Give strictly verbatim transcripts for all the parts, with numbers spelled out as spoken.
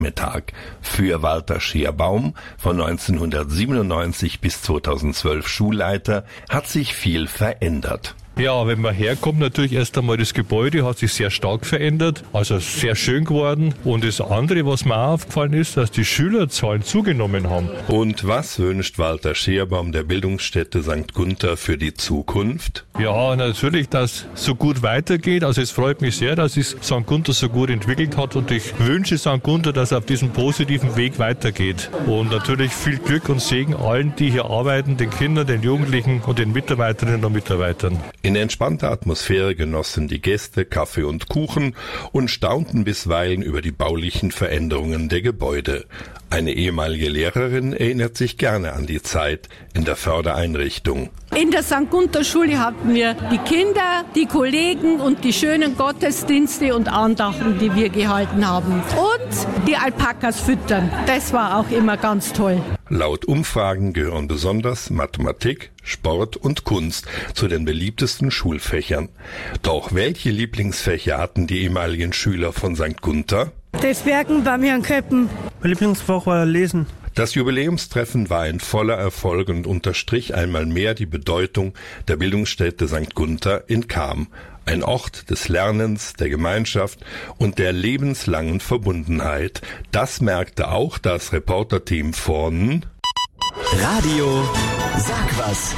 Mittag. Für Walter Scherbaum, von neunzehnhundertsiebenundneunzig bis zweitausendzwölf Schulleiter, hat sich viel verändert. Ja, wenn man herkommt, natürlich erst einmal das Gebäude hat sich sehr stark verändert, also sehr schön geworden. Und das andere, was mir auch aufgefallen ist, dass die Schülerzahlen zugenommen haben. Und was wünscht Walter Scherbaum der Bildungsstätte Sankt Gunther für die Zukunft? Ja, natürlich, dass es so gut weitergeht. Also es freut mich sehr, dass sich Sankt Gunther so gut entwickelt hat. Und ich wünsche Sankt Gunther, dass er auf diesem positiven Weg weitergeht. Und natürlich viel Glück und Segen allen, die hier arbeiten, den Kindern, den Jugendlichen und den Mitarbeiterinnen und Mitarbeitern. In entspannter Atmosphäre genossen die Gäste Kaffee und Kuchen und staunten bisweilen über die baulichen Veränderungen der Gebäude. Eine ehemalige Lehrerin erinnert sich gerne an die Zeit in der Fördereinrichtung. In der Sankt Gunther Schule hatten wir die Kinder, die Kollegen und die schönen Gottesdienste und Andachten, die wir gehalten haben. Und die Alpakas füttern. Das war auch immer ganz toll. Laut Umfragen gehören besonders Mathematik, Sport und Kunst zu den beliebtesten Schulfächern. Doch welche Lieblingsfächer hatten die ehemaligen Schüler von Sankt Gunther? Das Werken beim Herrn Köppen. Mein Lieblingsfach war Lesen. Das Jubiläumstreffen war ein voller Erfolg und unterstrich einmal mehr die Bedeutung der Bildungsstätte Sankt Gunther in Cham. Ein Ort des Lernens, der Gemeinschaft und der lebenslangen Verbundenheit. Das merkte auch das Reporterteam von Radio Sag was.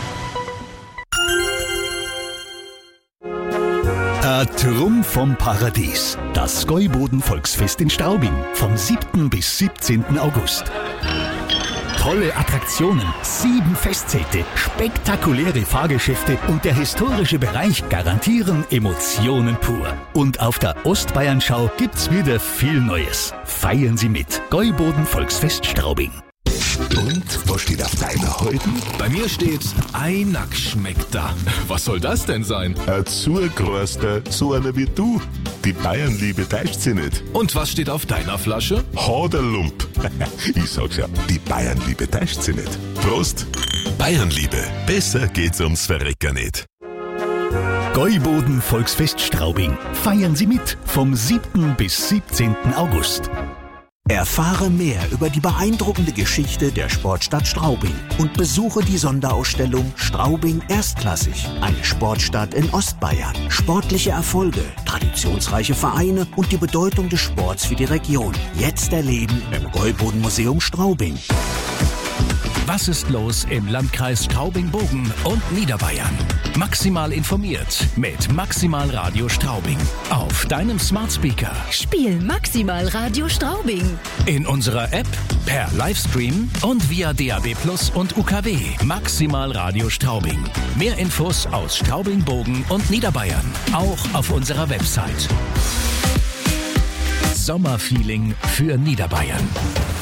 Ein Trumm vom Paradies. Das Gäuboden-Volksfest in Straubing vom siebten bis siebzehnten August. Tolle Attraktionen, sieben Festzelte, spektakuläre Fahrgeschäfte und der historische Bereich garantieren Emotionen pur. Und auf der Ostbayernschau gibt's wieder viel Neues. Feiern Sie mit. Gäuboden-Volksfest Straubing. Und, was steht auf deiner heute? Bei mir steht, Einack schmeckt da. Was soll das denn sein? Ein Zugroster, so einer wie du. Die Bayernliebe täuscht sie nicht. Und was steht auf deiner Flasche? Haderlump. Ich sag's ja, die Bayernliebe täuscht sie nicht. Prost. Bayernliebe, besser geht's ums Verrecken nicht. Gäuboden Volksfest Straubing. Feiern Sie mit vom siebten bis siebzehnten August. Erfahre mehr über die beeindruckende Geschichte der Sportstadt Straubing und besuche die Sonderausstellung Straubing Erstklassig, eine Sportstadt in Ostbayern. Sportliche Erfolge, traditionsreiche Vereine und die Bedeutung des Sports für die Region. Jetzt erleben im Gäuboden-Museum Straubing. Was ist los im Landkreis Straubing-Bogen und Niederbayern? Maximal informiert mit Maximal Radio Straubing. Auf deinem Smart Speaker. Spiel Maximal Radio Straubing. In unserer App, per Livestream und via D A B Plus und U K W. Maximal Radio Straubing. Mehr Infos aus Straubing-Bogen und Niederbayern. Auch auf unserer Website. Sommerfeeling für Niederbayern.